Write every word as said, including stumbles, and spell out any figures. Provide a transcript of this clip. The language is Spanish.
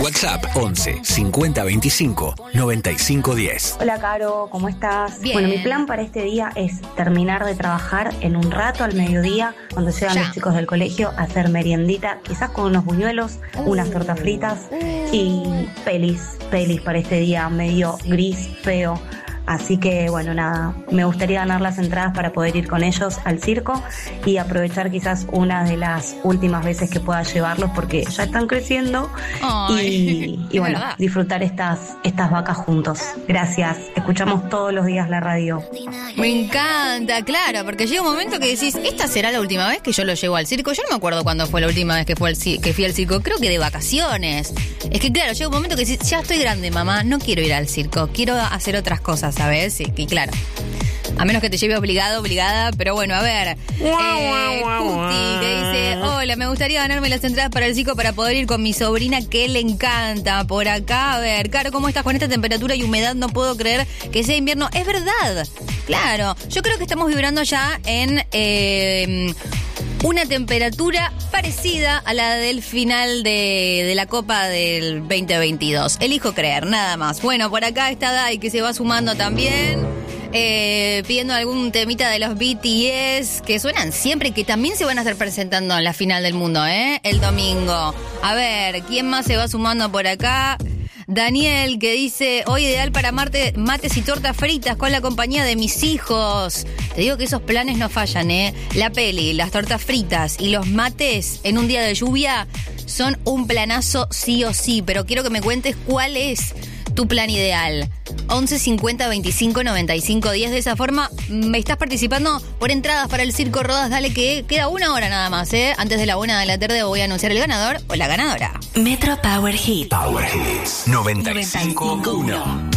WhatsApp once cincuenta veinticinco noventa y cinco diez. Hola Caro, ¿cómo estás? Bien. Bueno, mi plan para este día es terminar de trabajar en un rato al mediodía, cuando llegan Ya. los chicos del colegio, a hacer meriendita, quizás con unos buñuelos, unas tortas fritas y pelis, pelis para este día medio gris, feo. Así que bueno, nada, me gustaría ganar las entradas para poder ir con ellos al circo y aprovechar quizás una de las últimas veces que pueda llevarlos porque ya están creciendo. Ay, y, y es bueno, verdad. disfrutar estas, estas vacas juntos. Gracias, escuchamos todos los días la radio. Me encanta, claro, porque llega un momento que decís, ¿esta será la última vez que yo lo llevo al circo? Yo no me acuerdo cuándo fue la última vez que, fue al, ci- que fui al circo, creo que de vacaciones. Es que claro, llega un momento que decís, ya estoy grande, mamá, no quiero ir al circo, quiero hacer otras cosas, ¿sabes? Y, y claro, a menos que te lleve obligado, obligada, pero bueno, a ver. Eh, Cuti, que dice, hola, me gustaría ganarme las entradas para el circo para poder ir con mi sobrina que le encanta. Por acá, a ver, Caro, ¿cómo estás con esta temperatura y humedad? No puedo creer que sea invierno. Es verdad, claro. Yo creo que estamos vibrando ya en eh, una temperatura parecida a la del final de, de la Copa del veinte veintidós. Elijo creer, nada más. Bueno, por acá está Dai, que se va sumando también. Eh, pidiendo algún temita de los B T S que suenan siempre y que también se van a estar presentando en la final del mundo, ¿eh? El domingo. A ver, ¿quién más se va sumando por acá? Daniel, que dice, hoy ideal para marte, mates y tortas fritas con la compañía de mis hijos. Te digo que esos planes no fallan, ¿eh? La peli, las tortas fritas y los mates en un día de lluvia son un planazo sí o sí, pero quiero que me cuentes cuál es tu plan ideal. once cincuenta veinticinco noventa y cinco diez. De esa forma me estás participando por entradas para el Circo Rodas. Dale que queda una hora nada más, ¿eh? Antes de la una de la tarde voy a anunciar el ganador o la ganadora. Metro Power Hit. Power Hits noventa y cinco punto uno.